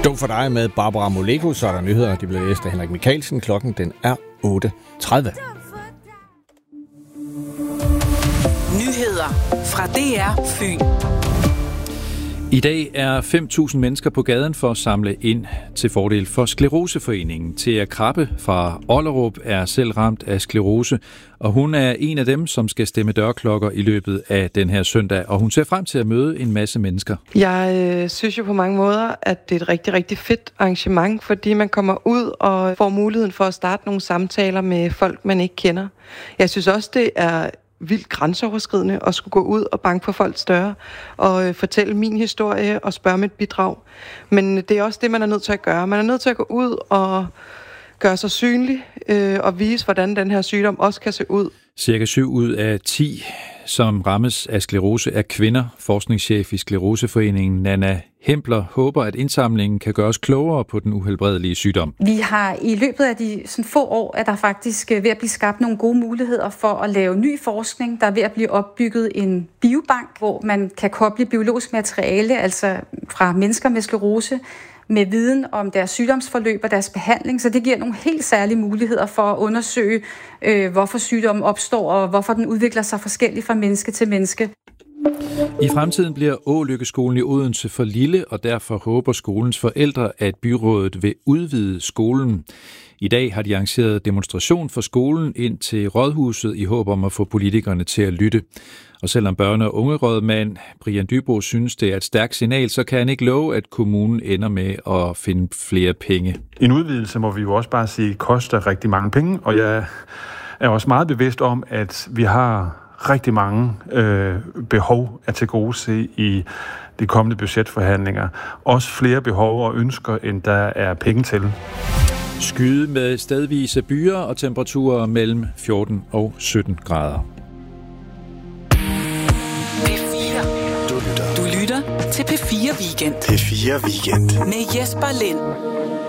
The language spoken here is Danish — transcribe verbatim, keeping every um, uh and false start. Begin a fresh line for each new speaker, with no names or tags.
Dum for dig med Barbara Moleko, så er der nyheder. De bliver læst af Henrik Mikkelsen. Klokken den er otte tredive.
Nyheder fra D R Fyn.
I dag er fem tusind mennesker på gaden for at samle ind til fordel for Skleroseforeningen. Thea Krabbe fra Ollerup er selv ramt af sklerose, og hun er en af dem, som skal stemme dørklokker i løbet af den her søndag, og hun ser frem til at møde en masse mennesker.
Jeg øh, synes jo på mange måder, at det er et rigtig, rigtig fedt arrangement, fordi man kommer ud og får muligheden for at starte nogle samtaler med folk, man ikke kender. Jeg synes også, det er vildt grænseoverskridende at skulle gå ud og banke på folks døre og øh, fortælle min historie og spørge mit bidrag. Men det er også det, man er nødt til at gøre. Man er nødt til at gå ud og gøre sig synlig øh, og vise, hvordan den her sygdom også kan se ud.
Cirka syv ud af ti, som rammes af sklerose, er kvinder. Forskningschef i Skleroseforeningen, Nanna Hempler, håber, at indsamlingen kan gøre os klogere på den uhelbredelige sygdom.
Vi har i løbet af de sådan få år, at der faktisk ved at blive skabt nogle gode muligheder for at lave ny forskning. Der er ved at blive opbygget en biobank, hvor man kan koble biologisk materiale, altså fra mennesker med sklerose, med viden om deres sygdomsforløb og deres behandling, så det giver nogle helt særlige muligheder for at undersøge, øh, hvorfor sygdommen opstår, og hvorfor den udvikler sig forskelligt fra menneske til menneske.
I fremtiden bliver Ålykkeskolen i Odense for lille, og derfor håber skolens forældre, at byrådet vil udvide skolen. I dag har de arrangeret demonstration for skolen ind til Rådhuset i håb om at få politikerne til at lytte. Og selvom børne- og ungerådmand Brian Dybo synes, det er et stærkt signal, så kan han ikke love, at kommunen ender med at finde flere penge.
En udvidelse må vi jo også bare sige, koster rigtig mange penge, og jeg er også meget bevidst om, at vi har rigtig mange øh, behov at tilgodese i de kommende budgetforhandlinger. Også flere behov og ønsker, end der er penge til.
Skyde med stedvise byer og temperaturer mellem fjorten og sytten grader.
P fire. Du lytter. Du lytter til P fire Weekend.
P fire Weekend.
Med Jesper Lind.